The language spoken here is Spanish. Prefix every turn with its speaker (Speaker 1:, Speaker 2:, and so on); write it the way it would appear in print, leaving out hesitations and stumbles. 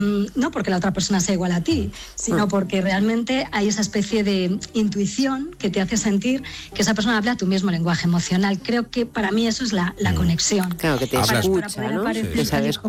Speaker 1: no porque la otra persona sea igual a ti, sino porque realmente hay esa especie de intuición que te hace sentir que esa persona habla tu mismo lenguaje emocional. Creo que para mí eso es la conexión.
Speaker 2: Claro, que te
Speaker 1: para
Speaker 2: escucha,
Speaker 1: poder
Speaker 2: ¿no?
Speaker 1: aparecer
Speaker 2: Que
Speaker 1: tal y
Speaker 2: sabes